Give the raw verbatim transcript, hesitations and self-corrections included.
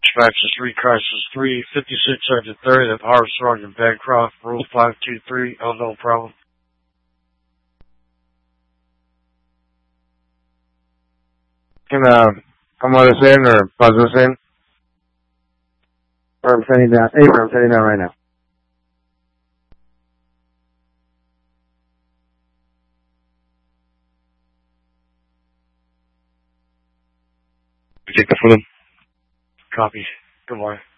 Dispatch is three Crisis three, fifty-six Sergeant thirty, of Harvard Sergeant Bancroft, Rule five two three, unknown problem. Can, uh, come let us in or buzz us in? Or I'm sending down. Avery, I'm sending down right now. Take that for them. Copy. Good morning.